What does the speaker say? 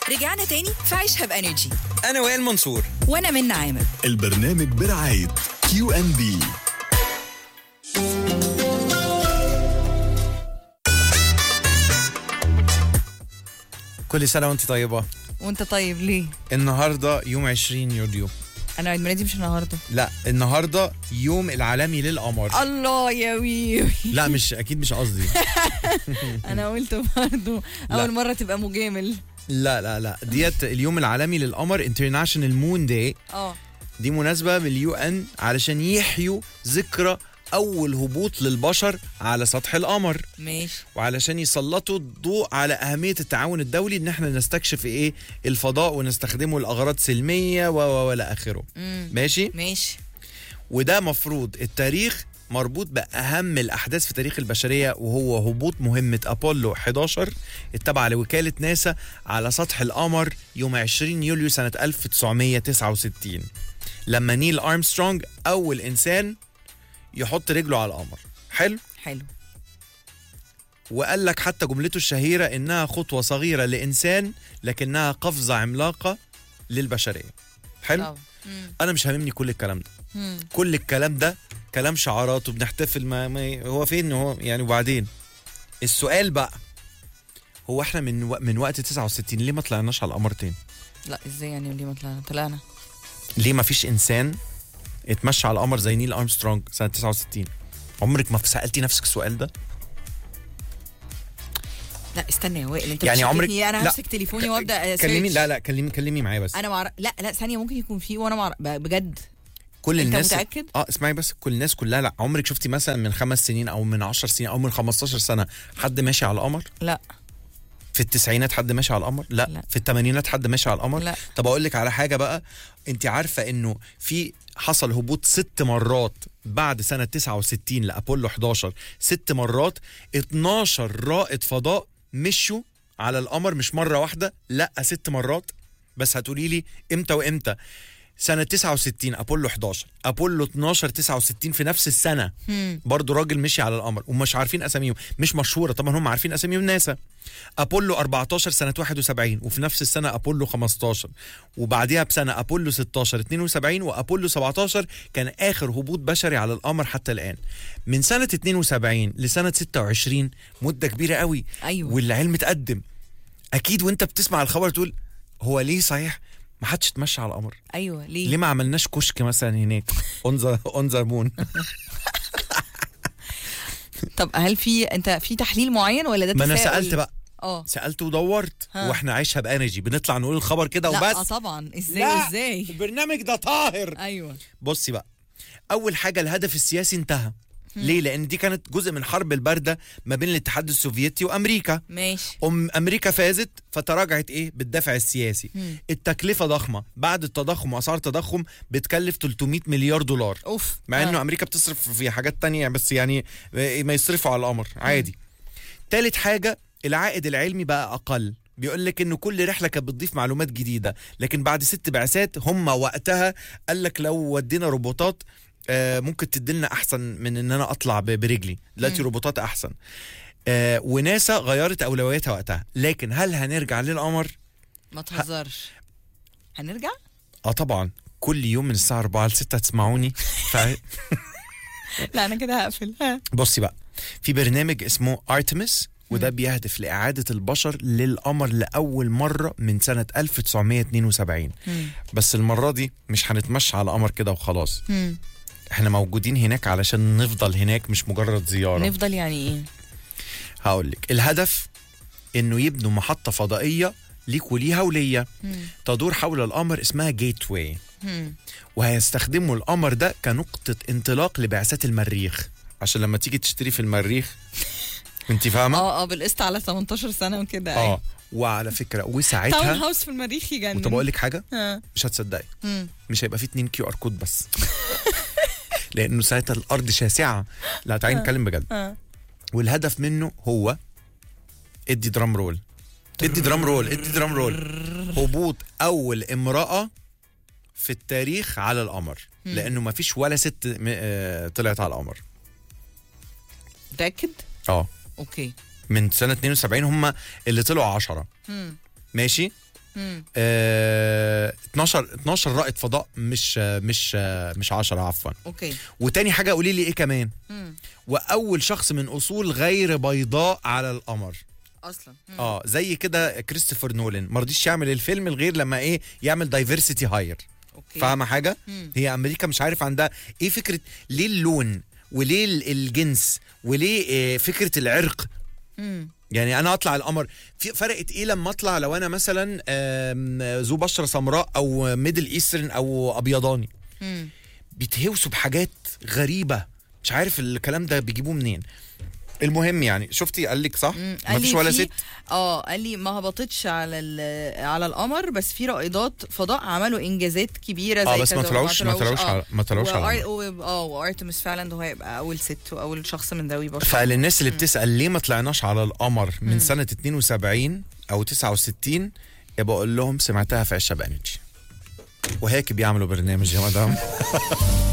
رجعنا تاني في عيشها بانرجي. انا وائل منصور وانا منى عامر. البرنامج برعاية QNB. كل سنة وانت طيبة. وانت طيب. ليه؟ النهاردة يوم 20 يوليو. انا عيد ميلادي مش النهارده. لا النهاردة يوم العالمي للقمر. الله يا وي. لا مش اكيد مش قصدي. انا قلت برضه اول مرة تبقى مجامل. لا ديت اليوم العالمي للقمر International Moon Day. دي مناسبة من اليو علشان يحيوا ذكرى أول هبوط للبشر على سطح القمر. ماشي. وعلشان يسلطوا الضوء على أهمية التعاون الدولي إن احنا نستكشف إيه الفضاء ونستخدمه لأغراض سلمية وإلى آخره. ماشي. وده مفروض التاريخ مربوط بأهم الأحداث في تاريخ البشرية، وهو هبوط مهمة أبولو 11 التابعة لوكالة ناسا على سطح القمر يوم 20 يوليو سنة 1969، لما نيل أرمسترونج أول إنسان يحط رجله على القمر. حلو. وقال لك حتى جملته الشهيرة إنها خطوة صغيرة لإنسان لكنها قفزة عملاقة للبشرية. حلو. أنا مش هاممني كل الكلام ده. كل الكلام ده كلام شعارات وبنحتفل ما هو فين هو يعني. وبعدين السؤال بقى هو احنا من وقت 69 ليه ما طلعناش على القمر تاني؟ لا ازاي يعني ليه ما طلعنا؟ ليه ما فيش انسان اتمشى على القمر زي نيل ارمسترونج سنة 69؟ عمرك ما سألتي نفسك السؤال ده؟ لا استنى يا وائل، انت يعني عمرك انا همسك تليفوني وابدا كلمي. لا كلمي معايا بس. انا لا ثانيه، ممكن يكون فيه وانا بجد. كل انت الناس متأكد؟ اسمعي بس. كل الناس كلها. لا عمرك شفتي مثلا من 5 سنين او من 10 سنين او من 15 سنة حد ماشي على القمر؟ لا. في التسعينات حد ماشي على القمر؟ لا. في الثمانينات حد ماشي على القمر؟ لا. طب اقول لك على حاجة بقى. انت عارفة انه في حصل هبوط 6 مرات بعد سنة 69 لأبولو 11. 6 مرات 12 رائد فضاء مشوا على القمر، مش مرة واحدة، لا 6 مرات. بس هتقولي لي امتى وامتى؟ سنة 69 أبولو 11، أبولو 12 69 في نفس السنة برضو راجل مشي على القمر ومش عارفين أساميهم، مش مشهورة طبعا، هم عارفين أساميهم ناسا. أبولو 14 سنة 71 وفي نفس السنة أبولو 15، وبعديها بسنة أبولو 16 72، وأبولو 17 كان آخر هبوط بشري على القمر حتى الآن. من سنة 72 لسنة 26 مدة كبيرة قوي. أيوة. والعلم اتقدم أكيد. وانت بتسمع الخبر تقول هو ليه صحيح ما حدش اتمشى على القمر؟ ايوه ليه ما عملناش كشك مثلا هناك اون ذا مون؟ طب هل في تحليل معين ولا ده ما انا سالت بقى. سالت ودورت. واحنا عايشها بانرجي بنطلع نقول الخبر كده وبس. لا طبعا. ازاي البرنامج ده طاهر. ايوه. بصي بقى، اول حاجه الهدف السياسي انتهى. ليه؟ لان دي كانت جزء من حرب البارده ما بين الاتحاد السوفيتي وامريكا. ماشي. امريكا فازت فتراجعت بالدافع السياسي. التكلفه ضخمه، بعد التضخم واسعار التضخم بتكلف 300 مليار دولار. اوف. مع انه امريكا بتصرف في حاجات تانية، بس يعني ما يصرفوا على القمر عادي. تالت حاجه العائد العلمي بقى اقل. بيقول لك انه كل رحله كانت بتضيف معلومات جديده، لكن بعد 6 بعثات هم وقتها قال لك لو ودينا روبوتات ممكن تدلنا احسن من ان انا اطلع برجلي. دلوقتي روبوتات احسن. وناسا غيرت اولوياتها وقتها. لكن هل هنرجع للقمر؟ ما تهزرش. هنرجع؟ طبعا كل يوم من الساعه 4 ل 6 تسمعوني. لا انا كده هقفل. بصي بقى، في برنامج اسمه ارتمس، وده بيهدف لإعادة البشر للقمر لأول مرة من سنة 1972. بس المرة دي مش هنتمشى على القمر كده وخلاص. احنا موجودين هناك علشان نفضل هناك، مش مجرد زيارة. نفضل يعني ايه؟ هقولك. الهدف انه يبنوا محطة فضائية ليك وليها وليا تدور حول القمر اسمها جيت واي. وهيستخدموا القمر ده كنقطة انطلاق لبعثات المريخ، عشان لما تيجي تشتري في المريخ انت فاهمة؟ بالقسط على 18 سنة وكده. وعلى فكرة وساعتها تاون هاوس في المريخ يجنن. طب اقول لك حاجة مش هتصدقي. مش هيبقى فيه 2 QR كود بس. لانه ساعتها الارض شاسعة. لا تعالي نتكلم بجد. والهدف منه هو ادي درام رول. هبوط اول امرأة في التاريخ على القمر. لانه ما فيش ولا ست طلعت على القمر. متأكد؟ اه اوكي. من سنة 72 هم اللي طلعوا 10. ماشي. 12 رائد فضاء، مش 10 عفوا. اوكي. وتاني حاجه قولي لي ايه كمان؟ واول شخص من اصول غير بيضاء على القمر اصلا. زي كده كريستوفر نولان ما رضيش يعمل الفيلم الغير لما ايه يعمل دايفرسيتي هاير. فاهمه حاجه؟ هي امريكا مش عارف عندها ايه فكره، ليه اللون وليه الجنس وليه فكره العرق. يعني انا اطلع القمر في فرقت ايه لما اطلع لو انا مثلا ذو بشره سمراء او ميدل ايسترن او ابيضاني. بيتهوسوا بحاجات غريبه، مش عارف الكلام ده بيجيبوه منين. المهم يعني شفتي قال لك صح؟ ما فيش ولا ست. قال لي ما هبطتش على القمر، بس في رائدات فضاء عملوا انجازات كبيره زي بس ما طلعوش على وارتمس فعلا هو هيبقى اول ست واول شخص من ذوي بشر. فللناس اللي بتسال ليه ما طلعناش على القمر من سنه 72 او 69 يبقى اقول لهم سمعتها في عشاب انرجي وهيك بيعملوا برنامج يا مدام.